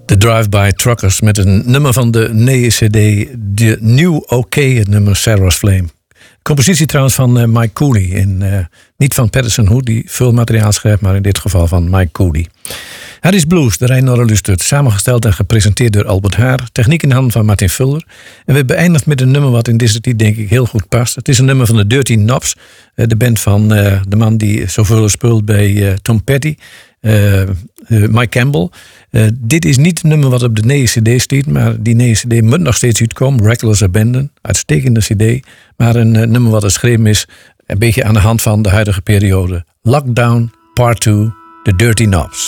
De Drive-By Truckers met een nummer van de CD, de New OK, het nummer Sarah's Flame. Compositie trouwens van Mike Cooley. En, niet van Patterson Hood, die veel materiaal schrijft, maar in dit geval van Mike Cooley. Harry's Blues, de Rijn Norre Lustert, samengesteld en gepresenteerd door Albert Haar. Techniek in handen van Martin Vulder. En we beëindigd met een nummer wat in deze tijd denk ik heel goed past. Het is een nummer van de Dirty Knobs. De band van de man die zoveel speelt bij Tom Petty. Mike Campbell. Dit is niet het nummer wat op de nieuwe cd staat, maar die nieuwe cd moet nog steeds uitkomen. Reckless Abandon, uitstekende cd. Maar een nummer wat geschreven is, een beetje aan de hand van de huidige periode. Lockdown Part 2, The Dirty Knobs.